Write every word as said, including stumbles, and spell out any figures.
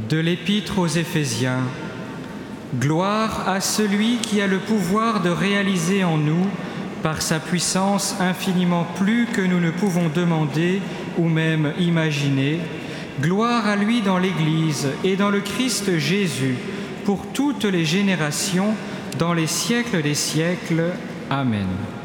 De l'Épître aux Éphésiens. Gloire à celui qui a le pouvoir de réaliser en nous, par sa puissance infiniment plus que nous ne pouvons demander ou même imaginer, gloire à lui dans l'Église et dans le Christ Jésus, pour toutes les générations, dans les siècles des siècles. Amen.